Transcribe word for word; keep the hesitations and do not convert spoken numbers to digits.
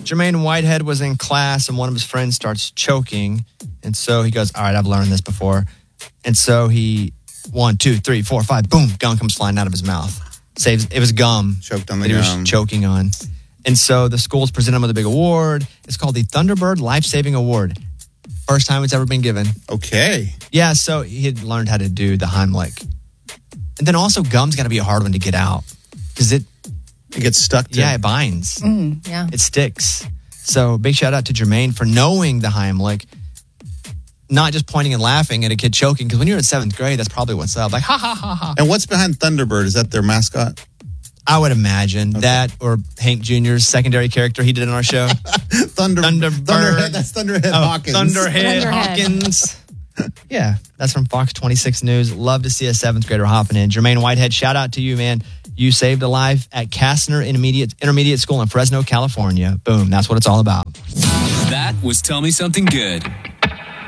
Jermaine Whitehead was in class and one of his friends starts choking. And so he goes, all right, I've learned this before. And so he, one, two, three, four, five, boom, gum comes flying out of his mouth. Saves, it was gum. Choked on the that gum. he was choking on. And so the school's presented him with a big award. It's called the Thunderbird Life-Saving Award. First time it's ever been given. Okay. Yeah, so he had learned how to do the Heimlich. And then also gum's got to be a hard one to get out. Because it... It gets stuck to... Yeah, it binds. Mm, yeah. It sticks. So big shout out to Jermaine for knowing the Heimlich. Not just pointing and laughing at a kid choking. Because when you're in seventh grade, that's probably what's up. Like, ha, ha, ha, ha. And what's behind Thunderbird? Is that their mascot? I would imagine okay. that or Hank Junior's secondary character he did in our show. Thunder, Thunderbird. Thunderhead. That's Thunderhead oh, Hawkins. Thunderhead, Thunderhead Hawkins. Yeah, that's from Fox twenty-six News. Love to see a seventh grader hopping in. Jermaine Whitehead, shout out to you, man. You saved a life at Kastner Intermediate, Intermediate School in Fresno, California. Boom, that's what it's all about. That was Tell Me Something Good.